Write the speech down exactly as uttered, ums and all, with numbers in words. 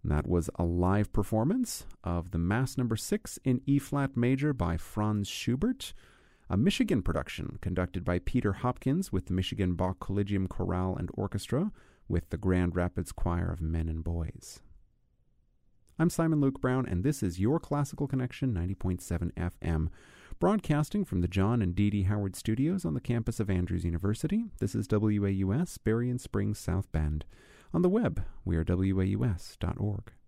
That was a live performance of the Mass Number six in E-flat major by Franz Schubert, a Michigan production conducted by Peter Hopkins with the Michigan Bach Collegium Chorale and Orchestra with the Grand Rapids Choir of Men and Boys. I'm Simon Luke Brown, and this is your Classical Connection ninety point seven F M, broadcasting from the John and Dee Dee Howard Studios on the campus of Andrews University. This is W A U S, Berrien Springs, South Bend. On the web, we are W A U S dot org.